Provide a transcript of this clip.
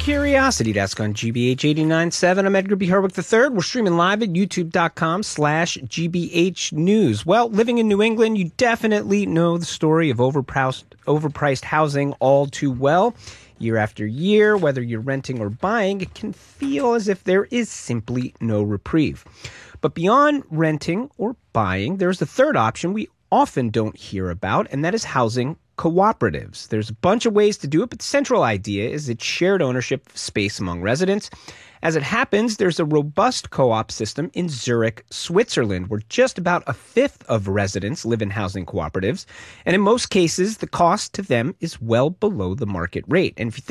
Curiosity Desk on GBH 89.7. I'm Edgar B. Herwick III. We're streaming live at youtube.com/GBH News. Well, living in New England, you definitely know the story of overpriced housing all too well. Year after year, whether you're renting or buying, it can feel as if there is simply no reprieve. But beyond renting or buying, there's the third option we often don't hear about, and that is housing cooperatives. There's a bunch of ways to do it, but the central idea is it's shared ownership of space among residents. As it happens, there's a robust co-op system in Zurich, Switzerland, where just about a fifth of residents live in housing cooperatives. And in most cases, the cost to them is well below the market rate. And if you